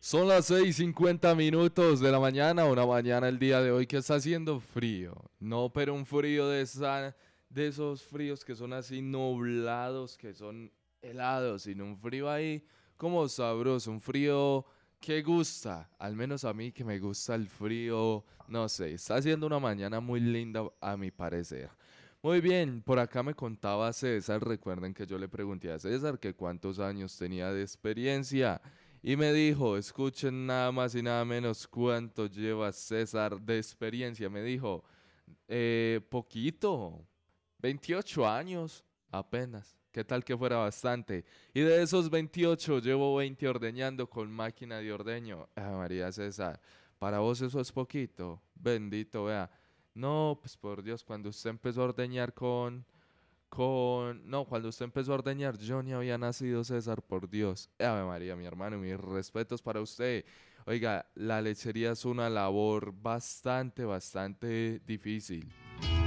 Son las 6:50 de la mañana, una mañana el día de hoy que está haciendo frío. No, pero un frío de esos fríos que son así nublados, que son helados, sino un frío ahí como sabroso, un frío que gusta, al menos a mí que me gusta el frío, no sé, está haciendo una mañana muy linda a mi parecer. Muy bien, por acá me contaba César, recuerden que yo le pregunté a César que cuántos años tenía de experiencia y me dijo, escuchen nada más y nada menos cuánto lleva César de experiencia. Me dijo, poquito, 28 años apenas. ¿Qué tal que fuera bastante? Y de esos 28 llevo 20 ordeñando con máquina de ordeño. Ah, María César, para vos eso es poquito. Bendito, vea. No, pues por Dios, cuando usted empezó a ordeñar no, cuando usted empezó a ordeñar, yo ni había nacido, César, por Dios. Ave María, mi hermano, mis respetos para usted. Oiga, la lechería es una labor bastante difícil.